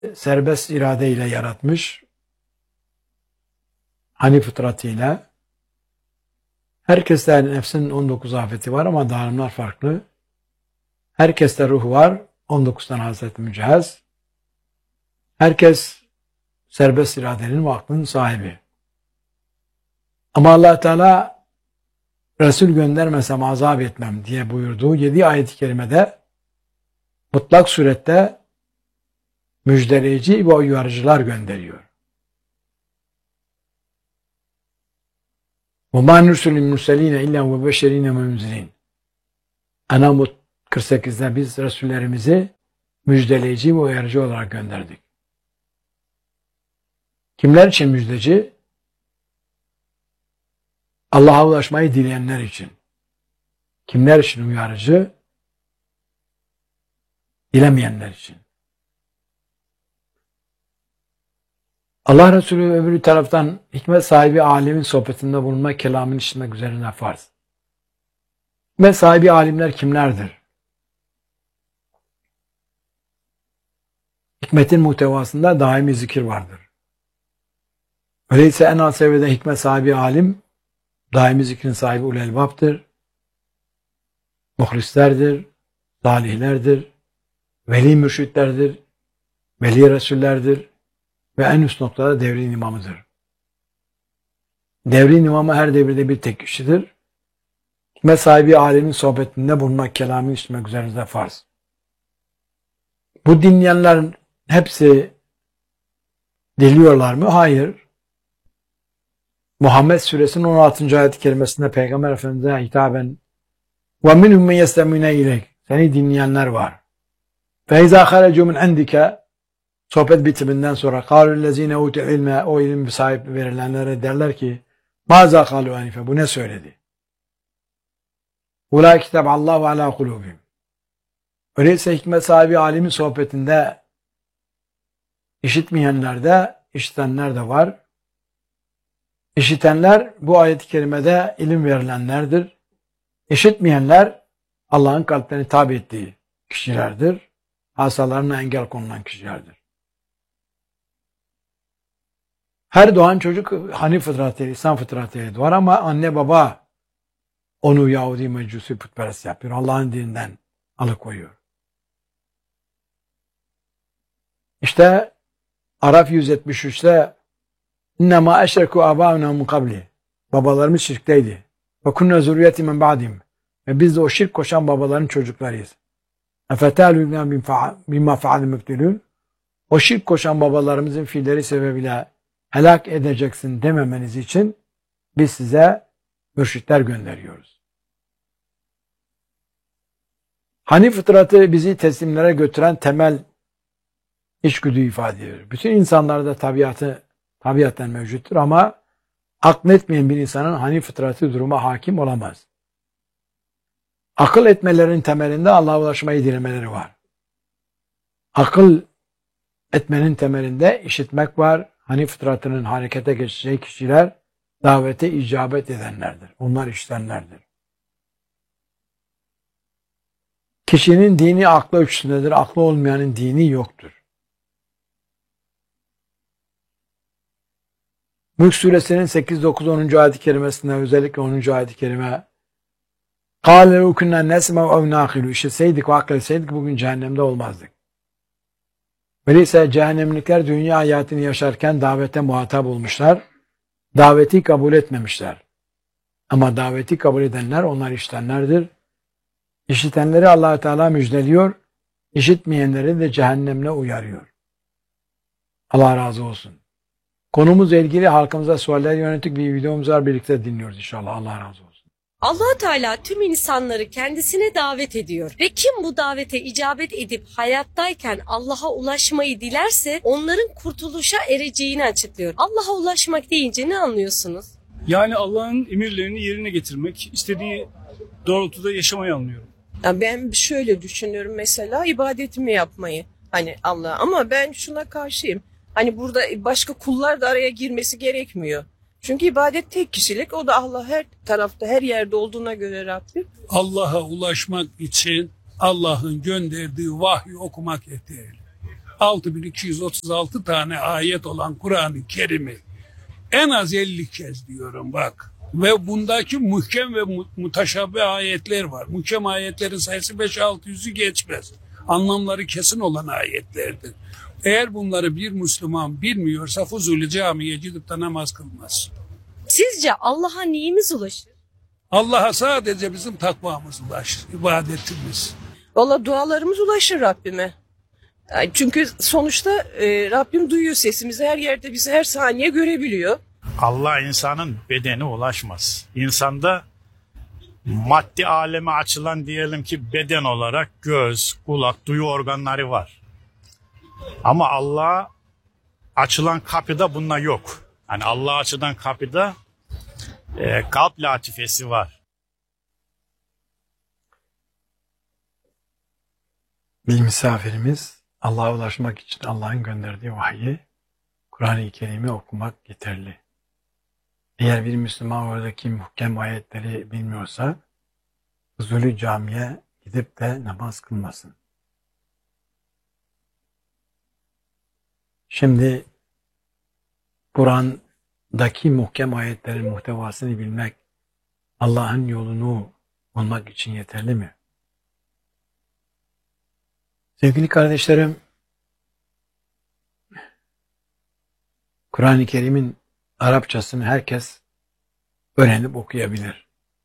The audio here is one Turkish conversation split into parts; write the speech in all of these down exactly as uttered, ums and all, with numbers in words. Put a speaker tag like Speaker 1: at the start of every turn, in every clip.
Speaker 1: serbest iradeyle yaratmış. Hani fıtratıyla. Herkeste nefsin on dokuz afeti var ama dağılımlar farklı. Herkeste ruh var. on dokuz tane Hazreti Mücehhez. Herkes serbest iradenin ve aklının sahibi. Ama Allah Teala Resul göndermesem azap etmem diye buyurduğu yedi ayet-i kerimede mutlak surette müjdeleyici ve uyarıcılar gönderiyor. وَمَا نُرْسُلُ الْمُرْسَلِينَ اِلَّا وَبَشَرِينَ وَمُنْزِرِينَ En'am kırk sekizde biz Resullerimizi müjdeleyici ve uyarıcı olarak gönderdik. Kimler için müjdeci? Allah'a ulaşmayı dileyenler için. Kimler için uyarıcı? Dilemeyenler için. Allah Resulü öbür taraftan hikmet sahibi alimin sohbetinde bulunma, kelamın işitmek üzerine farz. Hikmet sahibi alimler kimlerdir? Hikmetin muhtevasında daimi zikir vardır. Öyleyse en alt seviyede hikmet sahibi alim, daimi zikrin sahibi ulul elbaptır, muhlislerdir, salihlerdir, veli mürşitlerdir, veli resullerdir ve en üst noktada devrin imamıdır. Devrin imamı her devirde bir tek kişidir. Hikmet sahibi alimin sohbetinde bulunmak, kelamını işitmek üzerinize farz. Bu dinleyenlerin hepsi diliyorlar mı? Hayır. Muhammed Suresinin on altıncı ayet-i kerimesinde Peygamber Efendimiz'e hitaben وَمِنْهُمْ مَنْ يَسْتَمِعُونَ اِلَيْكَ Seni dinleyenler var. فَاِذَا خَرَجُوا مِنْ عِنْدِكَ Sohbet bitiminden sonra قَالُوا الَّذ۪ينَ اُوتُوا الْعِلْمَ O ilim sahip verilenlere derler ki مَاذَا قَالُوا اَنِفَ Bu ne söyledi? اُولَٰئِ كِتَبَ اللّٰهُ عَلَى قُلُوبِهِمْ Öyleyse hikmet sahibi alimin sohbetinde işitmeyenler de, işitenler de var. İşitenler bu ayet-i kerimede ilim verilenlerdir. İşitmeyenler Allah'ın kalplerini tabi ettiği kişilerdir. Hastalarına engel konulan kişilerdir. Her doğan çocuk Hanif fıtratıyla, İslam fıtratıyla doğar ama anne baba onu Yahudi mecusi putperest yapıyor. Allah'ın dininden alıkoyuyor. İşte Araf yüz yetmiş üçte İnnemâ eşrekû âbâunâ min kabli Babalarımız şirkteydi. Ve kunnâ zürriyeti men ba'dihim Ve biz de o şirk koşan babaların çocuklarıyız. Efetâlûnâ bimâ fe'alû mübtilûn O şirk koşan babalarımızın fiilleri sebebiyle helak edeceksin dememeniz için biz size mürşitler gönderiyoruz. Hanif fıtratı bizi teslimlere götüren temel içgüdü ifade ediyor. Bütün insanlarda tabiatı tabiatten mevcuttur ama akletmeyen bir insanın hanif fıtratı duruma hakim olamaz. Akıl etmelerinin temelinde Allah'a ulaşmayı dilemeleri var. Akıl etmenin temelinde işitmek var. Hanif fıtratının harekete geçeceği kişiler davete icabet edenlerdir. Onlar işitenlerdir. Kişinin dini aklı ölçüsündedir. Aklı olmayanın dini yoktur. Mülk Suresinin sekiz, dokuz, onuncu ayet-i kerimesinde özellikle onuncu ayet-i kerime قَالَ لَوْ كُنَّا نَسْمَوْ اَوْ نَاقِلُوا İşitseydik ve akletseydik bugün cehennemde olmazdık. Öyleyse cehennemlikler dünya hayatını yaşarken davete muhatap olmuşlar. Daveti kabul etmemişler. Ama daveti kabul edenler onlar işitenlerdir. İşitenleri Allah Teala müjdeliyor. İşitmeyenleri de cehennemle uyarıyor. Allah razı olsun. Konumuzla ilgili halkımıza sualler yönelik bir videomuz var. Birlikte dinliyoruz inşallah. Allah razı olsun.
Speaker 2: Allah Teala tüm insanları kendisine davet ediyor ve kim bu davete icabet edip hayattayken Allah'a ulaşmayı dilerse onların kurtuluşa ereceğini açıklıyor. Allah'a ulaşmak deyince ne anlıyorsunuz?
Speaker 3: Yani Allah'ın emirlerini yerine getirmek, istediği doğrultuda yaşamayı anlıyorum.
Speaker 4: Ya ben şöyle düşünüyorum mesela ibadetimi yapmayı hani Allah ama ben şuna karşıyım. Hani burada başka kullar da araya girmesi gerekmiyor. Çünkü ibadet tek kişilik. O da Allah her tarafta, her yerde olduğuna göre Rabbim.
Speaker 5: Allah'a ulaşmak için Allah'ın gönderdiği vahyi okumak yeterli. altı bin iki yüz otuz altı tane ayet olan Kur'an-ı Kerim'i en az elli kez diyorum bak. Ve bundaki muhkem ve muteşabih ayetler var. Muhkem ayetlerin sayısı beş altı yüzü geçmez. Anlamları kesin olan ayetlerdir. Eğer bunları bir Müslüman bilmiyorsa Fuzuli camiye gidip de namaz kılmaz.
Speaker 2: Sizce Allah'a neyimiz ulaşır?
Speaker 5: Allah'a sadece bizim takvamız ulaşır, ibadetimiz.
Speaker 4: Valla dualarımız ulaşır Rabbime. Yani çünkü sonuçta e, Rabbim duyuyor sesimizi, her yerde bizi her saniye görebiliyor.
Speaker 6: Allah insanın bedeni ulaşmaz. İnsanda maddi aleme açılan diyelim ki beden olarak göz, kulak, duyu organları var. Ama Allah'a açılan kapıda bunlar yok. Yani Allah'a açılan kapıda e, kalp latifesi var.
Speaker 1: Bir misafirimiz Allah'a ulaşmak için Allah'ın gönderdiği vahyi, Kur'an-ı Kerim'i okumak yeterli. Eğer bir Müslüman oradaki muhkem ayetleri bilmiyorsa, huzurlu camiye gidip de namaz kılmasın. Şimdi Kur'an'daki muhkem ayetlerin muhtevasını bilmek, Allah'ın yolunu bulmak için yeterli mi? Sevgili kardeşlerim, Kur'an-ı Kerim'in Arapçasını herkes öğrenip okuyabilir.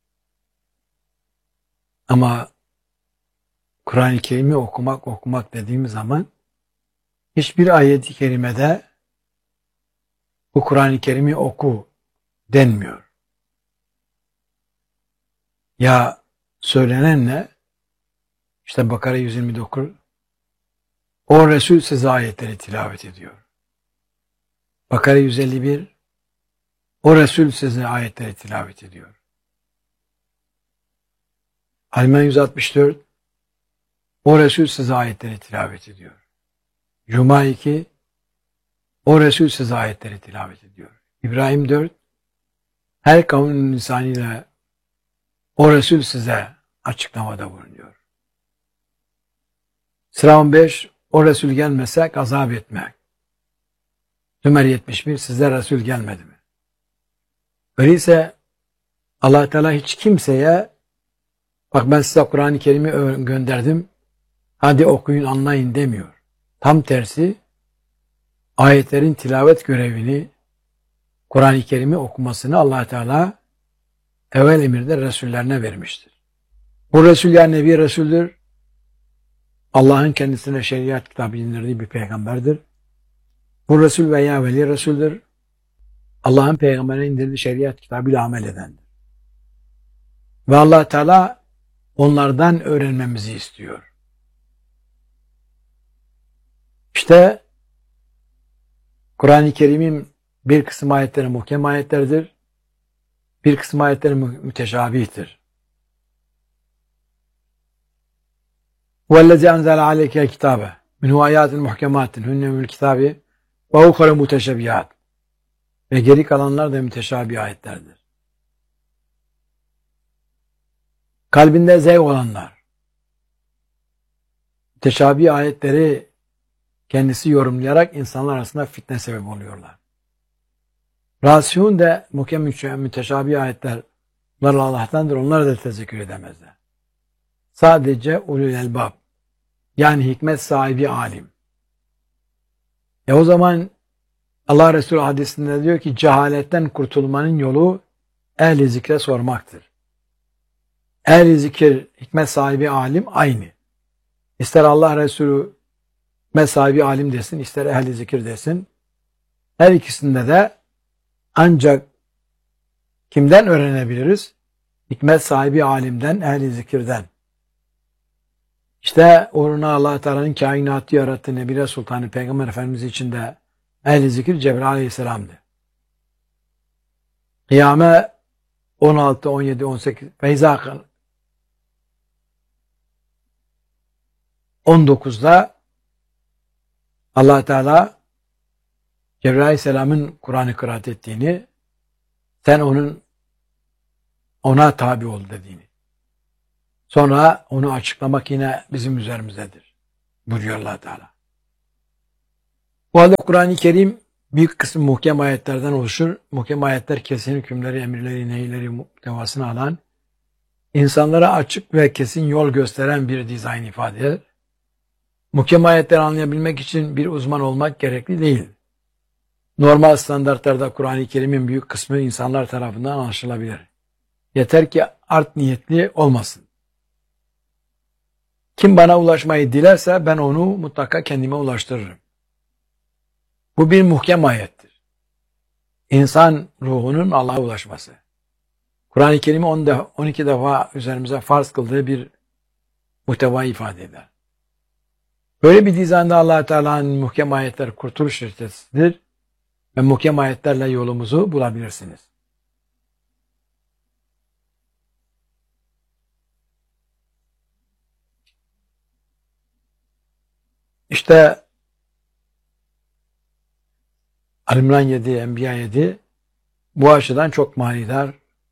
Speaker 1: Ama Kur'an-ı Kerim'i okumak okumak dediğimiz zaman hiçbir ayet-i kerimede bu Kur'an-ı Kerim'i oku denmiyor. Ya söylenen ne? İşte Bakara yüz yirmi dokuz, o Resul size ayetleri tilavet ediyor. Bakara yüz elli bir, o Resul size ayetleri tilavet ediyor. Alman yüz altmış dört, o Resul size ayetleri tilavet ediyor. Cuma iki, o Resul size ayetleri tilavet ediyor. İbrahim dört, her kavmin insaniyle o Resul size açıklamada bulunuyor. Sıra on beş, o Resul gelmese gazap etmek. Zümer yetmiş bir, size Resul gelmedi mi? Öyleyse Allah Teala hiç kimseye, bak ben size Kur'an-ı Kerim'i gönderdim, hadi okuyun anlayın demiyor. Tam tersi, ayetlerin tilavet görevini, Kur'an-ı Kerim'i okumasını Allah Teala evvel emirde Resullerine vermiştir. Bu Resul yani Nebi Resul'dür. Allah'ın kendisine şeriat kitabı indirdiği bir peygamberdir. Bu Resul veya Veli Resul'dür. Allah'ın peygamberine indirdiği şeriat kitabıyla amel edendir. Ve Allah Teala onlardan öğrenmemizi istiyor. İşte Kur'an-ı Kerim'in bir kısım ayetleri muhkem ayetlerdir. Bir kısım ayetleri müteşabihtir. وَالَّذِي أَنْزَلَ عَلَيْكَ الْكِتَابَ مِنْهُ آيَاتٍ مُحْكَمَاتٍ هُنَّ مِنَ الْكِتَابِ وَاُخَرَ مُتَشَبِهَاتٍ. Ve geri kalanlar da müteşabih ayetlerdir. Kalbinde zevk olanlar, müteşabih ayetleri kendisi yorumlayarak insanlar arasında fitne sebep oluyorlar. Rasihun de muhkem müteşabih ayetler, bunlar Allah'tandır, onları da tezekkür edemezler. Sadece ulul elbab, yani hikmet sahibi alim. E o zaman Allah Resulü hadisinde diyor ki cehaletten kurtulmanın yolu ehli zikre sormaktır. Ehli zikir, hikmet sahibi alim aynı. İster Allah Resulü hikmet sahibi alim desin, ister ehli zikir desin. Her ikisinde de ancak kimden öğrenebiliriz? Hikmet sahibi alimden, ehli zikirden. İşte uğruna Allah Teala'nın kainatı yarattığı Nebile Sultanı Peygamber Efendimiz için de ehl-i zikir Cebrail Aleyhisselam'dı. Kıyame on altı, on yedi, on sekiz, Feyza on dokuzda Allah Teala Cebrail Aleyhisselam'ın Kur'an'ı kıraat ettiğini, sen onun ona tabi ol dediğini. Sonra onu açıklamak yine bizim üzerimizdedir buyuruyor Allah Teala. Bu halde Kur'an-ı Kerim büyük kısmı muhkem ayetlerden oluşur. Muhkem ayetler kesin hükümleri, emirleri, nehirleri muhtevasını alan, insanlara açık ve kesin yol gösteren bir dizayn ifade eder. Muhkem ayetleri anlayabilmek için bir uzman olmak gerekli değil. Normal standartlarda Kur'an-ı Kerim'in büyük kısmı insanlar tarafından anlaşılabilir. Yeter ki art niyetli olmasın. Kim bana ulaşmayı dilerse ben onu mutlaka kendime ulaştırırım. Bu bir muhkem ayettir. İnsan ruhunun Allah'a ulaşması. Kur'an-ı Kerim'i on iki defa üzerimize farz kıldığı bir muhtevayı ifade eder. Böyle bir dizayında Allah-u Teala'nın muhkem ayetler kurtuluş reçetesidir ve muhkem ayetlerle yolumuzu bulabilirsiniz. İşte Al-İmran yedi, Enbiya yedi bu açıdan çok manidar.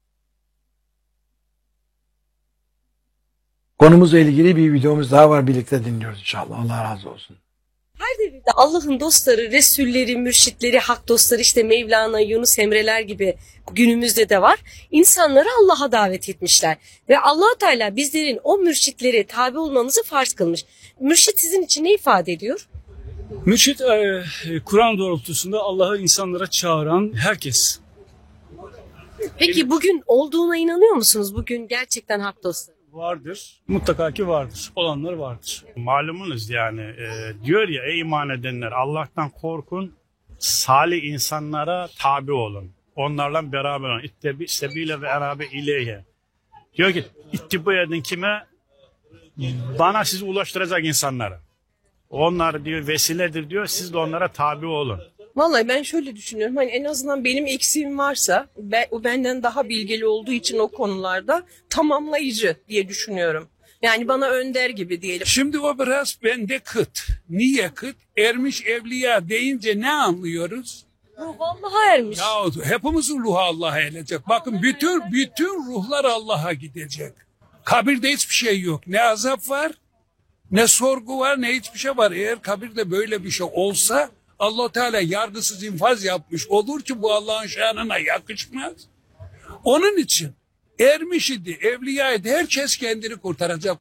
Speaker 1: Konumuzla ilgili bir videomuz daha var, birlikte dinliyoruz inşallah. Allah razı olsun.
Speaker 2: Her devirde Allah'ın dostları, Resulleri, mürşitleri, hak dostları işte Mevlana, Yunus Emre'ler gibi günümüzde de var. İnsanları Allah'a davet etmişler. Ve Allah Teala bizlerin o mürşitlere tabi olmamızı farz kılmış. Mürşit sizin için ne ifade ediyor?
Speaker 3: Mürşit e, Kur'an doğrultusunda Allah'ı insanlara çağıran herkes.
Speaker 2: Peki bugün olduğuna inanıyor musunuz? Bugün gerçekten hak dostları
Speaker 3: Vardır. Mutlaka ki vardır. Olanlar vardır.
Speaker 6: Malumunuz yani e, diyor ya ey iman edenler Allah'tan korkun, salih insanlara tabi olun. Onlarla beraber olun. İttebi sebile ve erabe ileyhe. Diyor ki ittiba edin kime? Bana sizi ulaştıracak insanlara. Onlar diyor vesiledir diyor. Siz de onlara tabi olun.
Speaker 4: Vallahi ben şöyle düşünüyorum. Hani en azından benim eksiğim varsa ben, o benden daha bilgili olduğu için o konularda tamamlayıcı diye düşünüyorum. Yani bana önder gibi diyelim.
Speaker 5: Şimdi o biraz bende kıt. Niye kıt? Ermiş evliya deyince ne anlıyoruz?
Speaker 2: ruh Allah'a ermiş.
Speaker 5: Ya hepimizin ruhu Allah'a erecek. Bakın bütün bütün ruhlar Allah'a gidecek. Kabirde hiçbir şey yok. Ne azap var, ne sorgu var, ne hiçbir şey var. Eğer kabirde böyle bir şey olsa Allah Teala yargısız infaz yapmış olur ki bu Allah'ın şanına yakışmaz. Onun için ermiş idi, evliya idi, herkes kendini kurtaracak.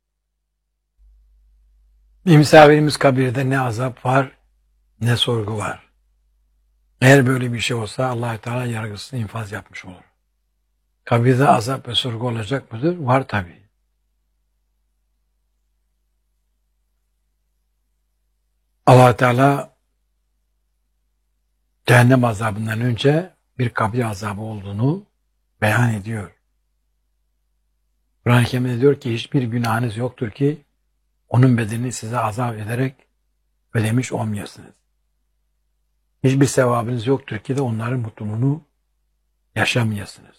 Speaker 1: Bir misafirimiz kabirde ne azap var, ne sorgu var. Eğer böyle bir şey olsa Allah Teala yargısız infaz yapmış olur. Kabirde azap ve sorgu olacak mıdır? Var tabii. Allah Teala cehennem azabından önce bir kabir azabı olduğunu beyan ediyor. Kur'an-ı Kerim'de diyor ki hiçbir günahınız yoktur ki onun bedelini size azap ederek ödemiş olmayasınız. Hiçbir sevabınız yoktur ki de onların mutluluğunu yaşamayasınız.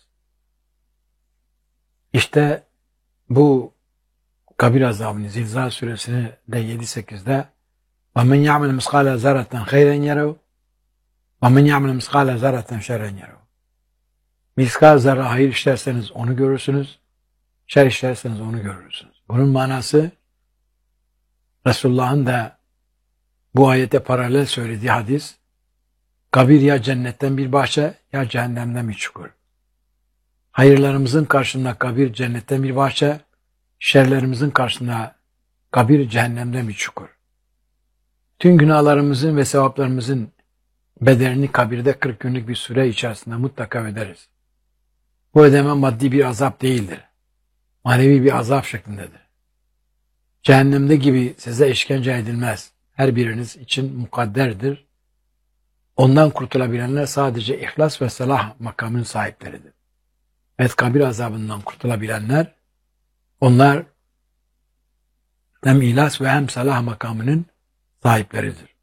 Speaker 1: İşte bu kabir azabını Zilzal suresinde de yedi sekizde وَمَنْ يَعْمَلْ مِسْقَالَ زَرَّةً خَيْرًا يَرَوْا وَمَنْ يَعْمَلْ مِسْقَالَ زَرَّةً شَرًّا يَرَوْا Miskal zarre hayır işlerseniz onu görürsünüz, şer işlerseniz onu görürsünüz. Bunun manası Resulullah'ın da bu ayete paralel söylediği hadis, kabir ya cennetten bir bahçe ya cehennemden bir çukur. Hayırlarımızın karşısında kabir cennetten bir bahçe, şerlerimizin karşısında kabir cehennemden bir çukur. Tüm günahlarımızın ve sevaplarımızın bedelini kabirde kırk günlük bir süre içerisinde mutlaka öderiz. Bu ödeme maddi bir azap değildir. Manevi bir azap şeklindedir. Cehennemde gibi size işkence edilmez. Her biriniz için mukadderdir. Ondan kurtulabilenler sadece ihlas ve salah makamının sahipleridir. Evet, kabir azabından kurtulabilenler, onlar hem ihlas ve hem salah makamının sahipleridir.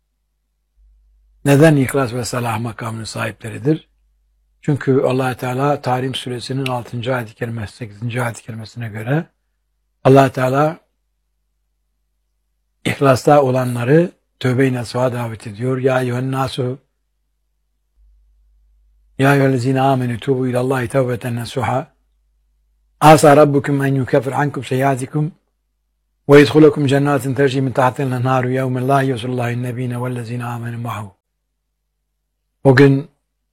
Speaker 1: Neden ihlas ve salah makamının sahipleridir? Çünkü Allah Teala Tahrim suresinin altıncı ayet-i kerimesi, sekizinci ayet-i kerimesine göre Allah Teala İhlasta olanları tövbe-i nasuha davet ediyor. Ya eyyühen nasu Ya eyyühellezine amenü tubu ilallahi tevbeten nasuha Asa rabbukum en yukeffir ankum seyyiatikum Ve yedhulukum cennetin terci min tahtiha el-enharu yevmen la yusallahu nebiyine vellezine amenu ma'hu. O gün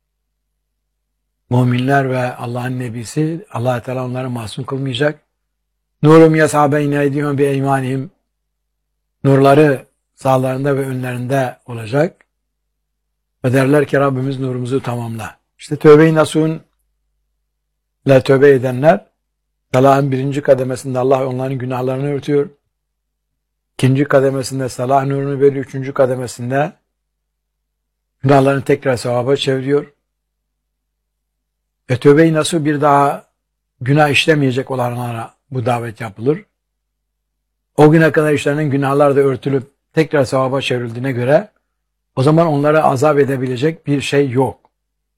Speaker 1: müminler ve Allah'ın nebisi Allah Teala onları masum kılmayacak. Nurum yas'a beyne eydihim bi eymanihim. Nurları sağlarında ve önlerinde olacak. Ve derler ki Rabbimiz nurumuzu tamamla. İşte tövbe-i nasuhun ile tövbe edenler salahın birinci kademesinde Allah onların günahlarını örtüyor. İkinci kademesinde salah nurunu veriyor. Üçüncü kademesinde günahlarını tekrar sevaba çeviriyor. Ve tövbe-i nasuh bir daha günah işlemeyecek olanlara bu davet yapılır. O güne kadar işlenen günahlar da örtülüp tekrar sevaba çevrildiğine göre o zaman onlara azap edebilecek bir şey yok.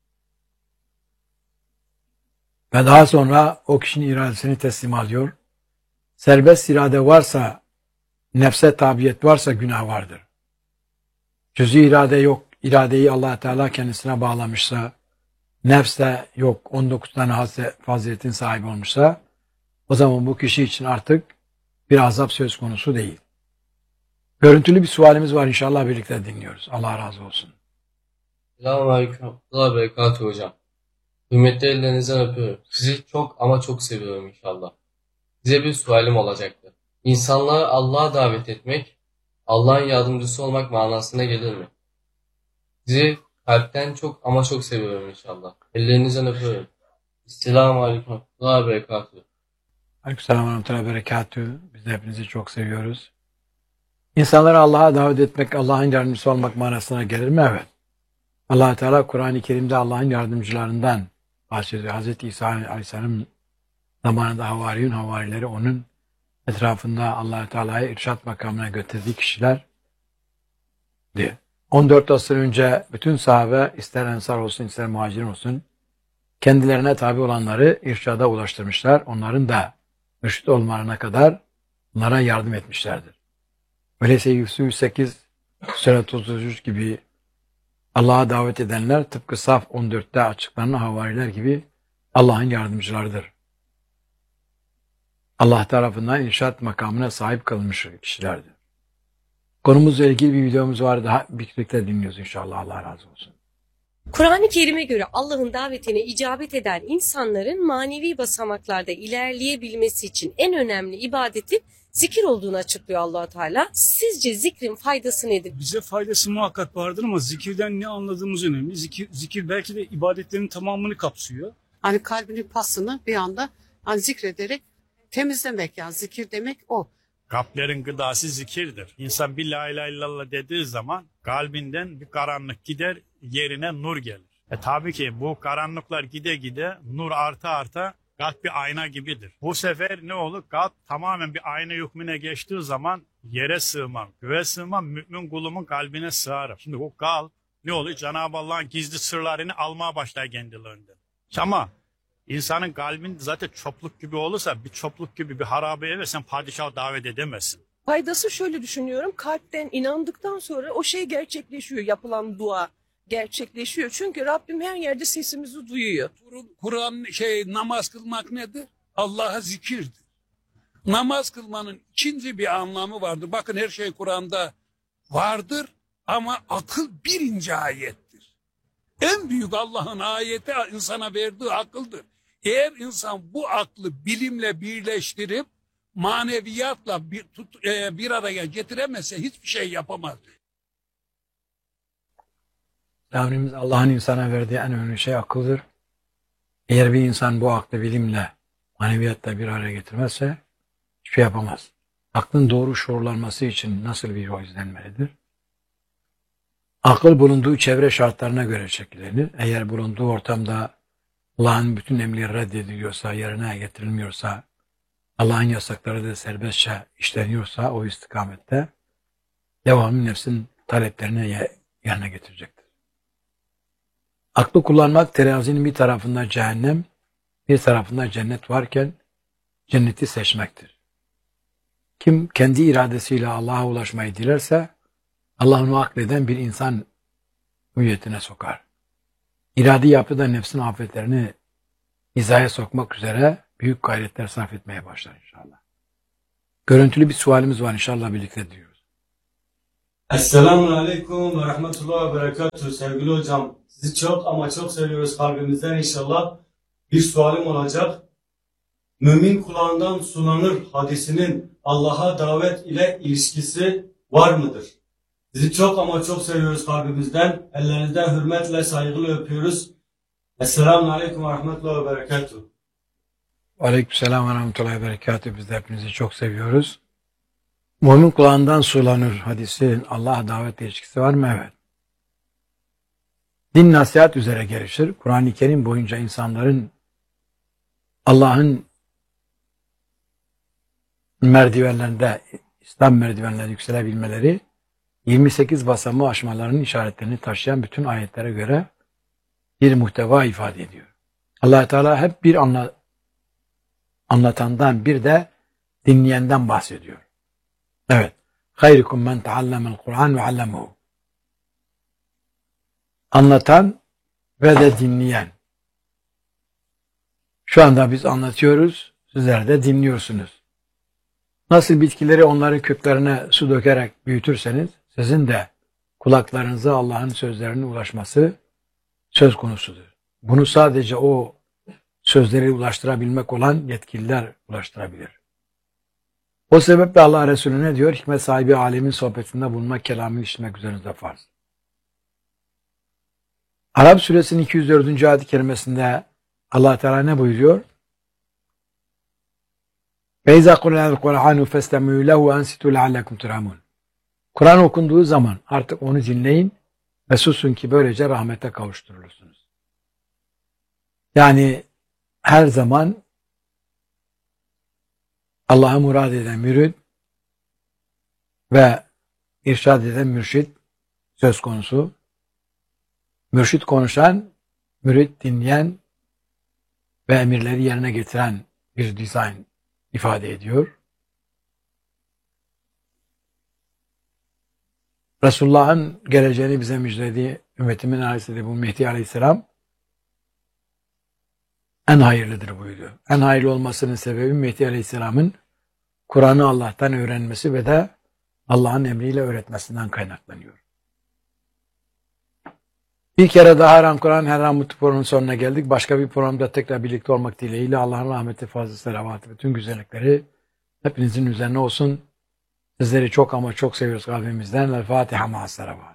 Speaker 1: Ve daha sonra o kişinin iradesini teslim alıyor. Serbest irade varsa, nefse tabiyet varsa günah vardır. Cüz'i irade yok, iradeyi Allah Teala kendisine bağlamışsa, nefse yok, on dokuz tane faziletin sahibi olmuşsa, o zaman bu kişi için artık bir azap söz konusu değil. Görüntülü bir sualimiz var, inşallah birlikte dinliyoruz. Allah razı olsun.
Speaker 7: Selamünaleyküm. Allah berekatuhu hocam. Hürmetli ellerinizden öpüyorum. Sizi çok ama çok seviyorum inşallah. Size bir sualim olacaktı. İnsanları Allah'a davet etmek, Allah'ın yardımcısı olmak manasına gelir mi? Sizi kalpten çok ama çok seviyorum inşallah. Ellerinizden öpüyorum. Selamünaleyküm. Allah berekatuhu.
Speaker 1: Aleykümselam ve rahmetullahi ve berekatuhu. Biz de hepinizi çok seviyoruz. İnsanları Allah'a davet etmek, Allah'ın yardımcısı olmak manasına gelir mi? Evet. Allah Teala Kur'an-ı Kerim'de Allah'ın yardımcılarından bahsediyor. Hazreti İsa Aleyhisselam zamanında havariyun, havarileri onun etrafında Allah Teala'yı irşat makamına götürdüğü kişiler diye. on dört asır önce bütün sahabe, ister ensar olsun ister muhacirin olsun, kendilerine tabi olanları irşada ulaştırmışlar. Onların da mürşit olmalarına kadar onlara yardım etmişlerdir. Öyleyse yüz sekiz, Sürat otuz üç gibi Allah'a davet edenler tıpkı Saf on dörtte açıklanan havariler gibi Allah'ın yardımcılarıdır. Allah tarafından irşat makamına sahip kılmış kişilerdir. Konumuzla ilgili bir videomuz var. Daha birlikte dinliyoruz inşallah. Allah razı olsun.
Speaker 2: Kur'an-ı Kerim'e göre Allah'ın davetine icabet eden insanların manevi basamaklarda ilerleyebilmesi için en önemli ibadetin zikir olduğunu açıklıyor Allah Teala. Sizce zikrin faydası nedir?
Speaker 3: Bize faydası muhakkak vardır ama zikirden ne anladığımız önemli. Zikir, zikir belki de ibadetlerin tamamını kapsıyor.
Speaker 8: Hani kalbinin pasını bir anda hani zikrederek temizlemek, yani zikir demek o.
Speaker 6: Kalplerin gıdası zikirdir. İnsan bir la ilahe illallah dediği zaman kalbinden bir karanlık gider, yerine nur gelir. E tabii ki bu karanlıklar gide gide nur arta arta kalp bir ayna gibidir. Bu sefer ne olur? Kalp tamamen bir ayna hükmüne geçtiği zaman yere sığmam, göğe sığmam, mümin kulumun kalbine sığarım. Şimdi o kalp ne oluyor? Cenab-ı Allah'ın gizli sırlarını almaya başlar kendilerinden. Ama İnsanın kalbin zaten çopluk gibi olursa bir çopluk gibi bir harabeye ve sen padişahı davet edemezsin.
Speaker 4: Faydası şöyle düşünüyorum. Kalpten inandıktan sonra o şey gerçekleşiyor. Yapılan dua gerçekleşiyor. Çünkü Rabbim her yerde sesimizi duyuyor.
Speaker 5: Kur'an şey namaz kılmak nedir? Allah'a zikirdir. Namaz kılmanın ikinci bir anlamı vardır. Bakın her şey Kur'an'da vardır ama akıl birinci ayettir. En büyük Allah'ın ayeti insana verdiği akıldır. Eğer insan bu aklı bilimle birleştirip maneviyatla bir, tut, e, bir araya getiremezse hiçbir şey yapamaz.
Speaker 1: Rabbimiz Allah'ın insana verdiği en önemli şey akıldır. Eğer bir insan bu aklı bilimle, maneviyatla bir araya getirmezse hiçbir şey yapamaz. Aklın doğru şuurlanması için nasıl bir yol izlenmelidir? Akıl bulunduğu çevre şartlarına göre şekillenir. Eğer bulunduğu ortamda Allah'ın bütün emirleri reddediliyorsa, yerine getirilmiyorsa, Allah'ın yasakları da serbestçe işleniyorsa o istikamette devamlı nefsin taleplerini yerine getirecektir. Aklı kullanmak terazinin bir tarafında cehennem, bir tarafında cennet varken cenneti seçmektir. Kim kendi iradesiyle Allah'a ulaşmayı dilerse Allah onu akleden bir insan hüviyetine sokar. İradi yapıda nefsin afetlerini hizaya sokmak üzere büyük gayretler sarf etmeye başlar inşallah. Görüntülü bir sualimiz var, inşallah birlikte diyoruz.
Speaker 9: Esselamun Aleyküm ve Rahmetullah ve Berekatuhu. Sevgili hocam, sizi çok ama çok seviyoruz kalbimizden inşallah. Bir sualim olacak. Mümin kulağından sulanır hadisinin Allah'a davet ile ilişkisi var mıdır? Sizi çok ama çok seviyoruz kalbimizden. Ellerinizden hürmetle, saygıyla öpüyoruz. Esselamun Aleyküm ve Rahmetullah ve Berekatuhu.
Speaker 1: Aleykümselam ve Rahmetullahi ve Berekatuhu. Biz de hepinizi çok seviyoruz. Mümin kulağından sulanır hadisinin Allah'a davet ilişkisi var mı? Evet. Din nasihat üzere gelişir. Kur'an-ı Kerim boyunca insanların Allah'ın merdivenlerinde, İslam merdivenlerinde yükselebilmeleri, yirmi sekiz basamağı aşmalarının işaretlerini taşıyan bütün ayetlere göre bir muhteva ifade ediyor. Allah Teala hep bir anla, anlatandan, bir de dinleyenden bahsediyor. Evet. Hayrukum men taallamel Kur'an ve allemehu. Anlatan ve de dinleyen. Şu anda biz anlatıyoruz, sizler de dinliyorsunuz. Nasıl bitkileri onların köklerine su dökerek büyütürseniz, sizin de kulaklarınıza Allah'ın sözlerine ulaşması söz konusudur. Bunu sadece o sözleri ulaştırabilmek olan yetkililer ulaştırabilir. O sebeple Allah Resulü ne diyor? Hikmet sahibi alemin sohbetinde bulunmak, kelamını işitmek üzerinize farz. Arap suresinin iki yüz dördüncü ayet-i kerimesinde Allah Teala ne buyuruyor? فَاِذَا قُرْنَا الْقُرْآنُ فَاسْتَمِعُوا لَهُ وَاَنْسِتُوا لَعَلَّكُمْ تُرْحَمُونَ. Kur'an okunduğu zaman artık onu dinleyin ve susun ki böylece rahmete kavuşturulursunuz. Yani her zaman Allah'a murad eden mürid ve irşad eden mürşit söz konusu. Mürşit konuşan, mürid dinleyen ve emirleri yerine getiren bir dizayn ifade ediyor. Resulullah'ın geleceğini bize müjdelediği ümmetimin ailesi bu Mehdi Aleyhisselam en hayırlıdır buyuruyor. En hayırlı olmasının sebebi Mehdi Aleyhisselam'ın Kur'an'ı Allah'tan öğrenmesi ve de Allah'ın emriyle öğretmesinden kaynaklanıyor. Bir kere daha Her An Kur'an, Her An Mutlu programının sonuna geldik. Başka bir programda tekrar birlikte olmak dileğiyle Allah'ın rahmeti, fazla selavatı ve tüm güzellikleri hepinizin üzerine olsun. Sizleri çok ama çok seviyoruz kalbimizden. El Fatiha ma'as salavat.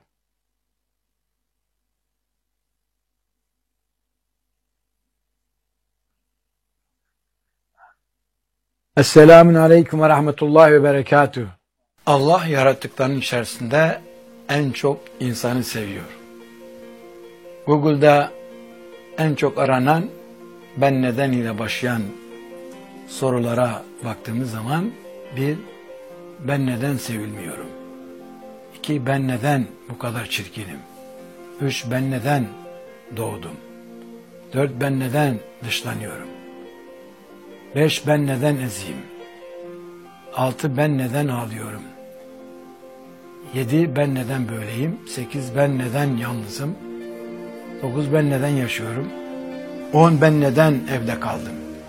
Speaker 1: Esselamun Aleyküm ve Rahmetullahi ve Berekatuhu. Allah yarattıklarının içerisinde en çok insanı seviyor. Google'da en çok aranan ben neden ile başlayan sorulara baktığımız zaman bir, ben neden sevilmiyorum? İki, ben neden bu kadar çirkinim? Üç, ben neden doğdum? Dört, ben neden dışlanıyorum? Beş, ben neden eziyim? Altı, ben neden ağlıyorum? Yedi, ben neden böyleyim? Sekiz, ben neden yalnızım? Dokuz, ben neden yaşıyorum? On, ben neden evde kaldım?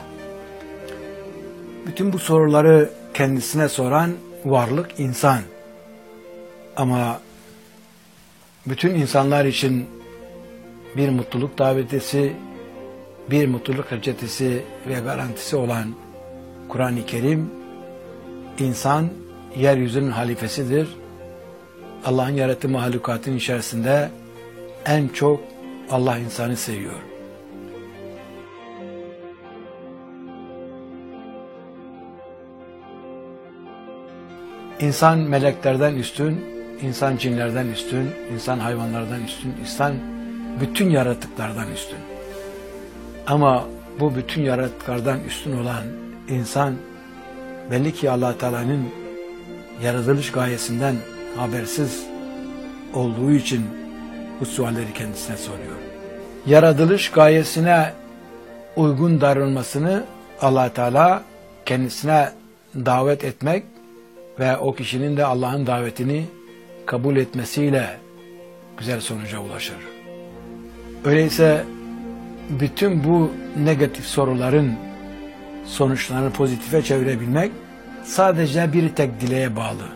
Speaker 1: Bütün bu soruları kendisine soran varlık insan. Ama bütün insanlar için bir mutluluk davetisi, bir mutluluk reçetesi ve garantisi olan Kur'an-ı Kerim, insan yeryüzünün halifesidir. Allah'ın yarattığı mahlukatın içerisinde en çok Allah insanı seviyor. İnsan meleklerden üstün, insan cinlerden üstün, insan hayvanlardan üstün, insan bütün yaratıklardan üstün. Ama bu bütün yaratıklardan üstün olan insan belli ki Allah Teala'nın yaratılış gayesinden habersiz olduğu için bu sualleri kendisine soruyor. Yaratılış gayesine uygun davranmasını Allah Teala kendisine davet etmek ve o kişinin de Allah'ın davetini kabul etmesiyle güzel sonuca ulaşır. Öyleyse bütün bu negatif soruların sonuçlarını pozitife çevirebilmek sadece bir tek dileğe bağlı.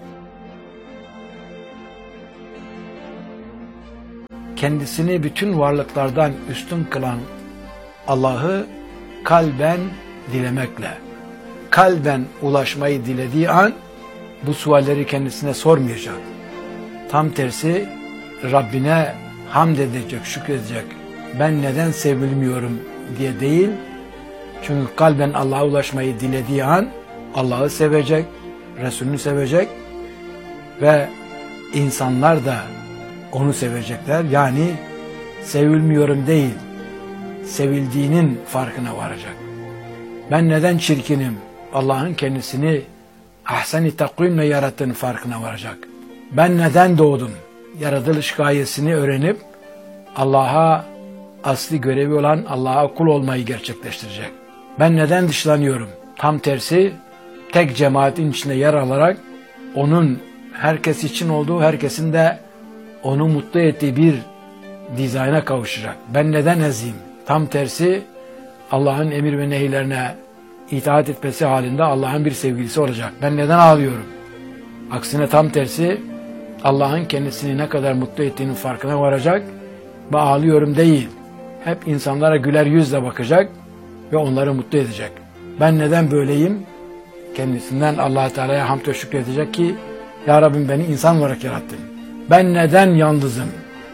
Speaker 1: Kendisini bütün varlıklardan üstün kılan Allah'ı kalben dilemekle, kalben ulaşmayı dilediği an bu sualleri kendisine sormayacak. Tam tersi Rabbine hamd edecek, şükredecek. Ben neden sevilmiyorum diye değil. Çünkü kalben Allah'a ulaşmayı dilediği an Allah'ı sevecek, Resulünü sevecek ve insanlar da onu sevecekler. Yani sevilmiyorum değil, sevildiğinin farkına varacak. Ben neden çirkinim? Allah'ın kendisini ahsen-i takvimle yarattığının farkına varacak. Ben neden doğdum? Yaratılış gayesini öğrenip Allah'a asli görevi olan Allah'a kul olmayı gerçekleştirecek. Ben neden dışlanıyorum? Tam tersi tek cemaatin içinde yer alarak onun herkes için olduğu, herkesin de onu mutlu ettiği bir dizayna kavuşacak. Ben neden eziyim? Tam tersi Allah'ın emir ve nehirlerine itaat etmesi halinde Allah'ın bir sevgilisi olacak. Ben neden ağlıyorum? Aksine tam tersi Allah'ın kendisini ne kadar mutlu ettiğinin farkına varacak ve ağlıyorum değil. Hep insanlara güler yüzle bakacak ve onları mutlu edecek. Ben neden böyleyim? Kendisinden Allah-u Teala'ya hamd ve şükredecek ki Ya Rabbim beni insan olarak yarattın. Ben neden yalnızım?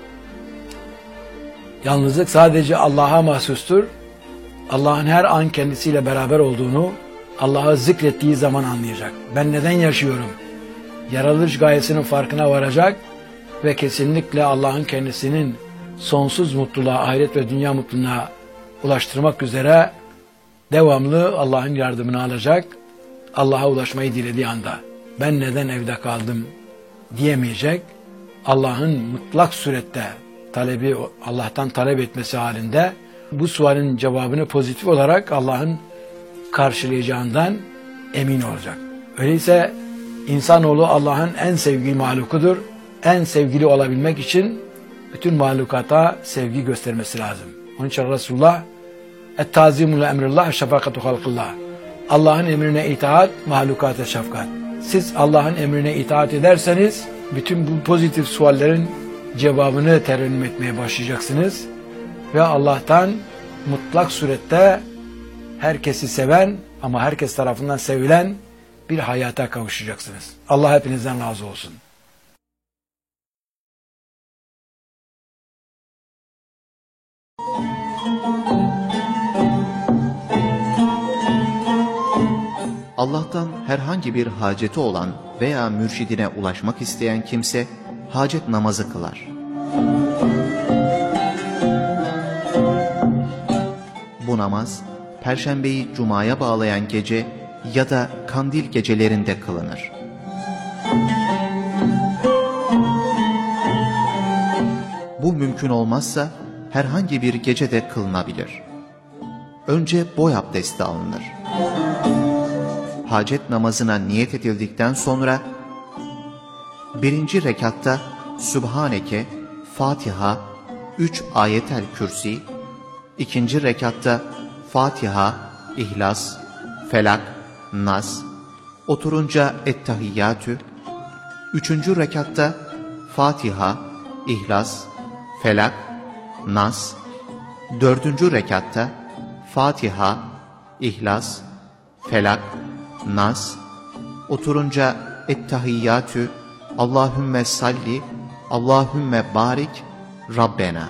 Speaker 1: Yalnızlık sadece Allah'a mahsustur. Allah'ın her an kendisiyle beraber olduğunu Allah'ı zikrettiği zaman anlayacak. Ben neden yaşıyorum? Yaratılış gayesinin farkına varacak ve kesinlikle Allah'ın kendisinin sonsuz mutluluğa, ahiret ve dünya mutluluğuna ulaştırmak üzere devamlı Allah'ın yardımını alacak. Allah'a ulaşmayı dilediği anda ben neden evde kaldım diyemeyecek. Allah'ın mutlak surette talebi, Allah'tan talep etmesi halinde bu sualin cevabını pozitif olarak Allah'ın karşılayacağından emin olacak. Öyleyse insanoğlu Allah'ın en sevgili mahlukudur. En sevgili olabilmek için bütün mahlukata sevgi göstermesi lazım. Onun için Resulullah et-tazimu li emrillah şefakatu halkillah. Allah'ın emrine itaat, mahlukata şefkat. Siz Allah'ın emrine itaat ederseniz bütün bu pozitif suallerin cevabını terennüm etmeye başlayacaksınız ve Allah'tan mutlak surette herkesi seven ama herkes tarafından sevilen bir hayata kavuşacaksınız. Allah hepinizden razı olsun.
Speaker 10: Allah'tan herhangi bir haceti olan veya mürşidine ulaşmak isteyen kimse hacet namazı kılar. Bu namaz Perşembeyi Cuma'ya bağlayan gece ya da kandil gecelerinde kılınır. Bu mümkün olmazsa herhangi bir gecede kılınabilir. Önce boy abdesti alınır. Hacet namazına niyet edildikten sonra birinci rekatta Sübhaneke, Fatiha, üç ayetel kürsi, ikinci rekatta Fatiha, İhlas, Felak, Nas, oturunca Ettehiyyatü, üçüncü rekatta Fatiha, İhlas, Felak, Nas, dördüncü rekatta Fatiha, İhlas, Felak, Nas, oturunca Ettehiyyatü, Allahümme salli, Allahümme barik, Rabbena.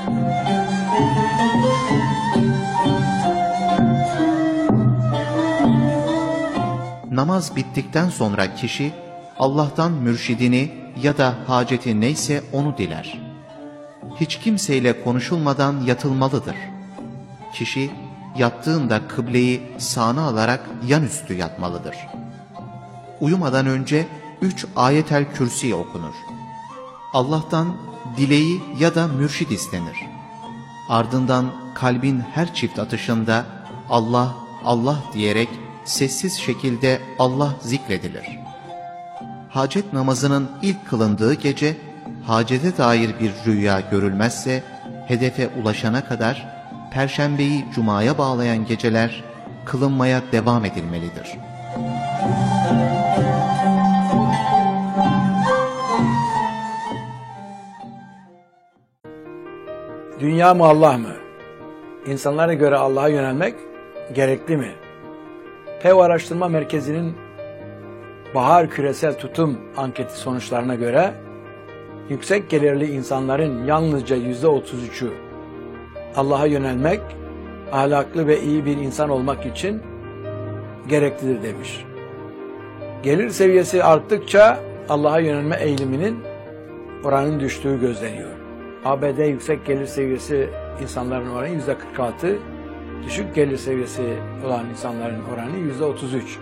Speaker 10: Namaz bittikten sonra kişi Allah'tan mürşidini ya da haceti neyse onu diler. Hiç kimseyle konuşulmadan yatılmalıdır. Kişi yattığında kıbleyi sağına alarak yanüstü yatmalıdır. Uyumadan önce üç ayetel kürsi okunur. Allah'tan dileği ya da mürşid istenir. Ardından kalbin her çift atışında Allah, Allah diyerek sessiz şekilde Allah zikredilir. Hacet namazının ilk kılındığı gece hacete dair bir rüya görülmezse hedefe ulaşana kadar Perşembeyi Cuma'ya bağlayan geceler kılınmaya devam edilmelidir.
Speaker 1: Dünya mı Allah mı? İnsanlara göre Allah'a yönelmek gerekli mi? Pew Araştırma Merkezi'nin Bahar Küresel Tutum Anketi sonuçlarına göre yüksek gelirli insanların yalnızca yüzde otuz üçü Allah'a yönelmek, ahlaklı ve iyi bir insan olmak için gereklidir demiş. Gelir seviyesi arttıkça Allah'a yönelme eğiliminin oranın düştüğü gözleniyor. A B D yüksek gelir seviyesi insanların oranı yüzde kırk altı, düşük gelir seviyesi olan insanların oranı yüzde otuz üç.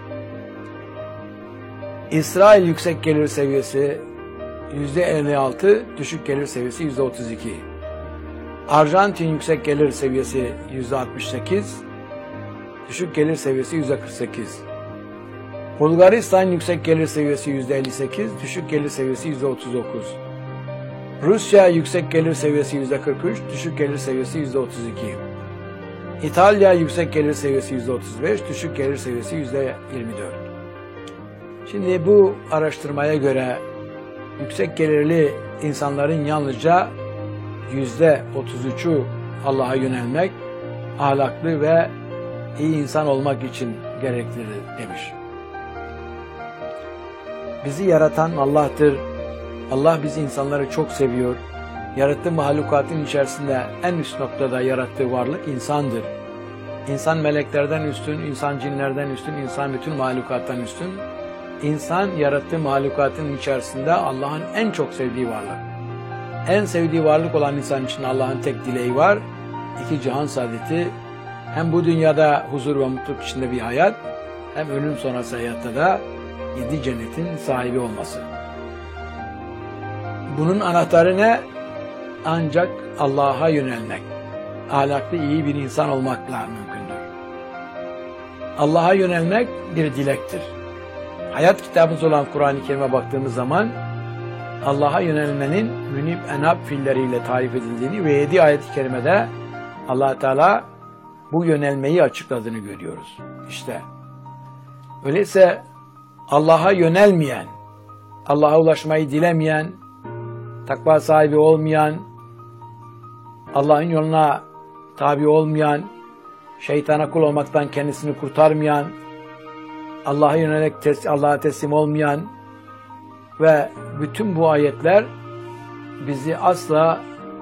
Speaker 1: İsrail yüksek gelir seviyesi yüzde elli altı, düşük gelir seviyesi yüzde otuz iki. Arjantin yüksek gelir seviyesi yüzde altmış sekiz, düşük gelir seviyesi yüzde kırk sekiz. Bulgaristan yüksek gelir seviyesi yüzde elli sekiz, düşük gelir seviyesi yüzde otuz dokuz. Rusya yüksek gelir seviyesi yüzde kırk üç, düşük gelir seviyesi yüzde otuz iki. İtalya yüksek gelir seviyesi yüzde otuz beş, düşük gelir seviyesi yüzde yirmi dört. Şimdi bu araştırmaya göre yüksek gelirli insanların yalnızca yüzde otuz üçü Allah'a yönelmek, ahlaklı ve iyi insan olmak için gereklidir demiş. Bizi yaratan Allah'tır. Allah bizi insanları çok seviyor. Yarattığı mahlukatın içerisinde en üst noktada yarattığı varlık insandır. İnsan meleklerden üstün, insan cinlerden üstün, insan bütün mahlukattan üstün. İnsan yarattığı mahlukatın içerisinde Allah'ın en çok sevdiği varlık. En sevdiği varlık olan insan için Allah'ın tek dileği var. İki cihan saadeti, hem bu dünyada huzur ve mutluluk içinde bir hayat, hem ölüm sonrası hayatta da yedi cennetin sahibi olması. Bunun anahtarı ne? Ancak Allah'a yönelmek, ahlaklı iyi bir insan olmakla mümkündür. Allah'a yönelmek bir dilektir. Hayat kitabımız olan Kur'an-ı Kerim'e baktığımız zaman Allah'a yönelmenin münib enab fiilleriyle tarif edildiğini ve yedi ayet-i kerimede Allah Teala bu yönelmeyi açıkladığını görüyoruz. İşte öyleyse Allah'a yönelmeyen, Allah'a ulaşmayı dilemeyen, takva sahibi olmayan, Allah'ın yoluna tabi olmayan, şeytana kul olmaktan kendisini kurtarmayan, Allah'a yönelik tes Allah'a teslim olmayan ve bütün bu ayetler bizi asla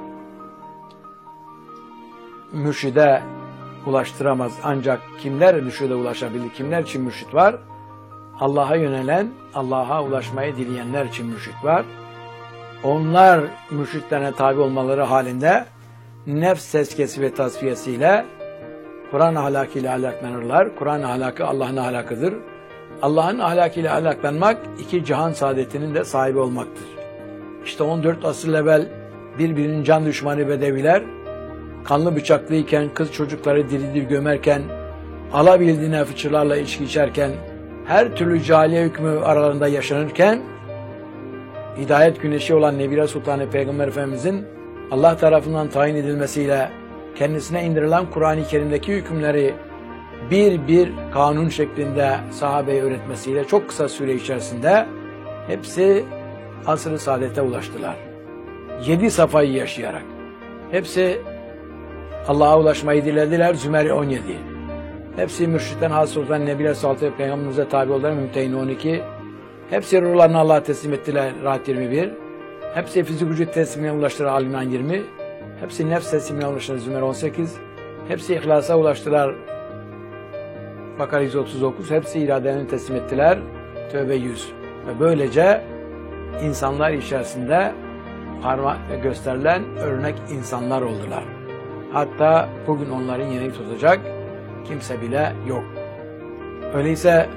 Speaker 1: mürşide ulaştıramaz. Ancak kimler mürşide ulaşabilir? Kimler için mürşit var? Allah'a yönelen, Allah'a ulaşmayı dileyenler için mürşit var. Onlar mürşitlerine tabi olmaları halinde nefs tezkiyesi ve tasfiyesiyle Kur'an ahlakıyla ahlaklanırlar. Kur'an ahlakı Allah'ın ahlakıdır. Allah'ın ahlakıyla ahlaklanmak iki cihan saadetinin de sahibi olmaktır. İşte on dört asır evvel birbirinin can düşmanı bedeviler kanlı bıçaklıyken, kız çocukları diri diri gömerken, alabildiğine fıçılarla içki içerken, her türlü cahiliye hükmü aralarında yaşanırken, hidayet güneşi olan Nebire Sultanı Peygamber Efendimizin Allah tarafından tayin edilmesiyle kendisine indirilen Kur'an-ı Kerim'deki hükümleri bir bir kanun şeklinde sahabeye öğretmesiyle çok kısa süre içerisinde hepsi asr-ı saadete ulaştılar. Yedi safayı yaşayarak. Hepsi Allah'a ulaşmayı dilediler. Zümer on yedi. Hepsi mürşitten hasıl olan Nebile Sallallahu Peygamberimize tabi oldular. Mümtehin on iki. Hepsi ruhlarını Allah'a teslim ettiler. Rahat yirmi bir. Hepsi fizik vücut teslimine ulaştılar. Al-İmran yirmi. Hepsi nefs teslimine ulaştılar. Zümer on sekiz. Hepsi ihlasa ulaştılar. Bakara yüz otuz dokuz. Hepsi iradelerini teslim ettiler. Tövbe yüz. Ve böylece insanlar içerisinde parmakla gösterilen örnek insanlar oldular. Hatta bugün onların yerini tutacak kimse bile yok. Öyleyse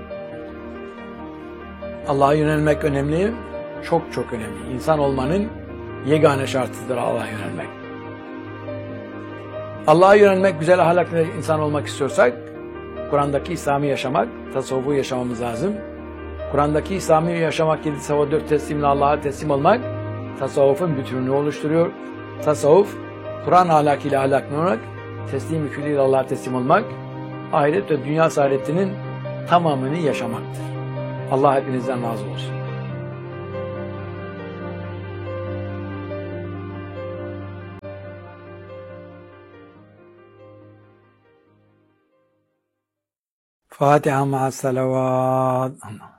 Speaker 1: Allah'a yönelmek önemli, çok çok önemli. İnsan olmanın yegane şartıdır Allah'a yönelmek. Allah'a yönelmek, güzel ahlaklı insan olmak istiyorsak, Kur'an'daki İslam'ı yaşamak, tasavvufu yaşamamız lazım. Kur'an'daki İslam'ı yaşamak, yedi tasavvuf, dört teslimle Allah'a teslim olmak, tasavvufun bütününü oluşturuyor. Tasavvuf, Kur'an ahlakıyla ahlaklanmak, teslim-i külliyle Allah'a teslim olmak, ahiret ve dünya saadetinin tamamını yaşamaktır. Allah hepinizden razı olsun. Fatiha ma'as salavat.